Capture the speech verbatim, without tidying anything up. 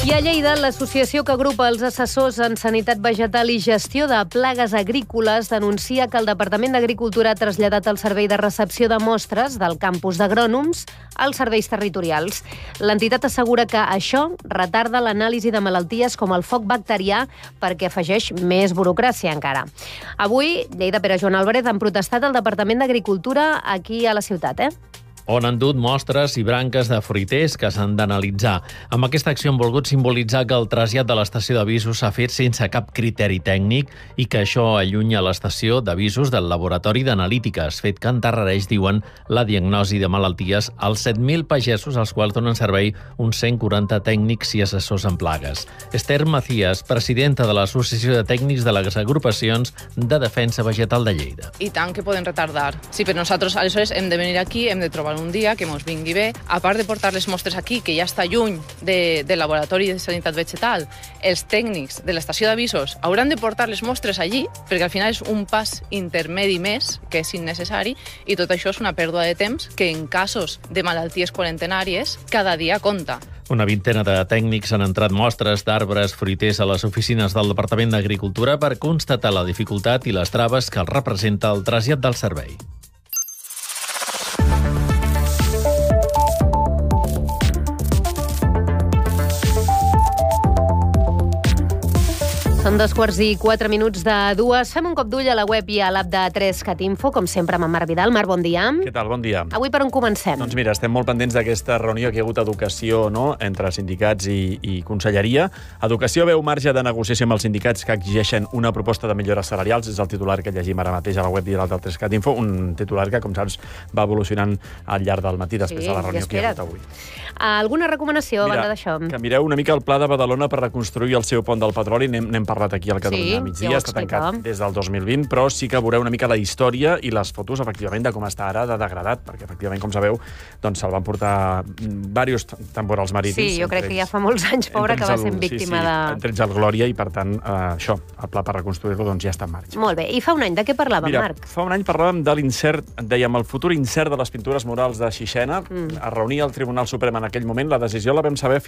I a Lleida, l'associació que agrupa els assessors en sanitat vegetal i gestió de plagues agrícoles denuncia que el Departament d'Agricultura ha traslladat el servei de recepció de mostres del campus d'agrònoms als serveis territorials. L'entitat assegura que això retarda l'anàlisi de malalties com el foc bacterià perquè afegeix més burocràcia encara. Avui, Lleida, Pere Joan Álvarez han protestat al Departament d'Agricultura aquí a la ciutat, eh? On han dut mostres i branques de fruiters que s'han d'analitzar. Amb aquesta acció han volgut simbolitzar que el trasllat de l'estació d'avisos s'ha fet sense cap criteri tècnic i que això allunya l'estació d'avisos del laboratori d'analítiques, fet que enterrareix, diuen, la diagnosi de malalties als set mil pagesos als quals donen servei uns cent quaranta tècnics i assessors en plagues. Esther Macías, presidenta de l'Associació de Tècnics de les Agrupacions de Defensa Vegetal de Lleida. I tant que poden retardar. Sí, però nosaltres aleshores hem de venir aquí, hem de trobar un dia que ens vingui bé, a part de portar les mostres aquí, que ja està lluny de, del laboratori de sanitat vegetal, els tècnics de l'estació d'avisos hauran de portar les mostres allí, perquè al final és un pas intermedi més, que és innecessari, i tot això és una pèrdua de temps que en casos de malalties quarantenàries cada dia compta. Una vintena de tècnics han entrat mostres d'arbres fruiters a les oficines del Departament d'Agricultura per constatar la dificultat i les traves que els representa el trasllat del servei. Són dos quarts i quatre minuts de dues. Fem un cop d'ull a la web i a l'app de tres cat info, com sempre amb en Marc Vidal. Marc, bon dia. Què tal? Bon dia. Avui per on comencem? Doncs mira, estem molt pendents d'aquesta reunió que hi ha hagut educació, no?, entre sindicats i, i conselleria. Educació veu marge de negociació amb els sindicats que exigeixen una proposta de millores salarials. És el titular que llegim ara mateix a la web i a l'app del tres cat info, un titular que, com saps, va evolucionant al llarg del matí després sí, de la reunió que hi ha hagut avui. Alguna recomanació mira, a banda d'això? Que mireu una mica el Pla de Badalona per reconstruir el seu pont del petroli. N'hem parlat aquí al Catalunya sí, migdia, ja està tancat des del dos mil vint, però sí que veureu una mica la història i les fotos, efectivament, de com està ara de degradat, perquè, efectivament, com sabeu, doncs se'l van portar diversos temporals marítims. Sí, jo crec que ja fa molts anys, pobre, que va ser víctima sí, sí, de... entre ells el Glòria, i per tant, eh, això, el pla per reconstruir-lo, doncs ja està en marxa. Molt bé, i fa un any de què parlàvem, Mira, Marc? fa un any parlàvem de l'incert, dèiem, el futur incert de les pintures murals de Sixena. Mm. Es reunia el Tribunal Suprem en aquell moment, la decisió la vam saber